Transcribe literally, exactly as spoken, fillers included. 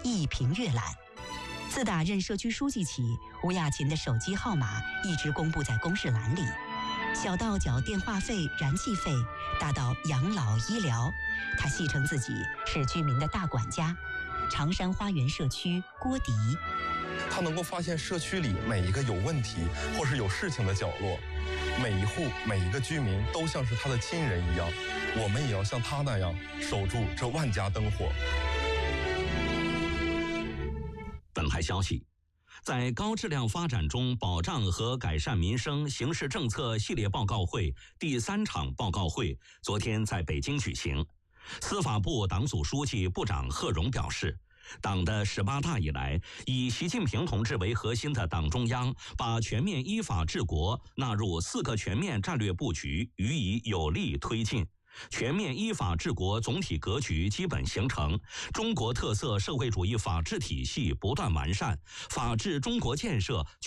一凭阅览。自打任社区书记起，吴亚勤的手机号码一直公布在公示栏里，小到缴电话费、燃气费，大到养老医疗，他戏称自己是居民的大管家。长山花园社区郭迪， 他能够发现社区里每一个有问题或是有事情的角落，每一户每一个居民都像是他的亲人一样，我们也要像他那样守住这万家灯火。 本台消息，在高质量发展中保障和改善民生形势政策系列报告会第三场报告会昨天在北京举行。司法部党组书记、部长贺荣表示，党的十八大以来，以习近平同志为核心的党中央把全面依法治国纳入四个全面战略布局，予以有力推进。全面依法治国总体格局基本形成，中国特色社会主义法治体系不断完善，法治中国建设